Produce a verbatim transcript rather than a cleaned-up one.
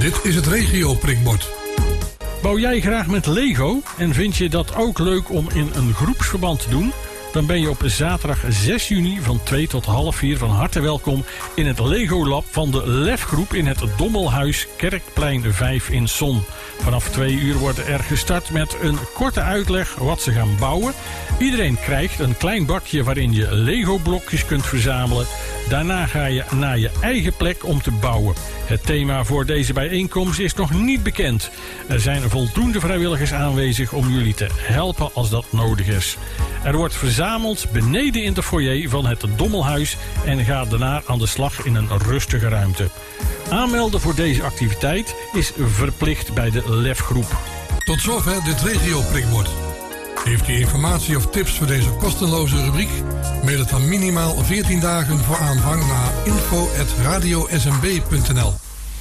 Dit is het regio prikbord. Bouw jij graag met Lego en vind je dat ook leuk om in een groepsverband te doen? Dan ben je op zaterdag zes juni van twee tot half vier van harte welkom in het Lego Lab van de Lefgroep in het Dommelhuis Kerkplein vijf in Son. Vanaf twee uur wordt er gestart met een korte uitleg wat ze gaan bouwen. Iedereen krijgt een klein bakje waarin je Lego blokjes kunt verzamelen. Daarna ga je naar je eigen plek om te bouwen. Het thema voor deze bijeenkomst is nog niet bekend. Er zijn voldoende vrijwilligers aanwezig om jullie te helpen als dat nodig is. Er wordt verzameld beneden in de foyer van het Dommelhuis en ga daarna aan de slag in een rustige ruimte. Aanmelden voor deze activiteit is verplicht bij de Lefgroep. Tot zover dit regio prikbord. Heeft u informatie of tips voor deze kostenloze rubriek? Mail het dan minimaal veertien dagen voor aanvang naar info at radio s m b punt n l.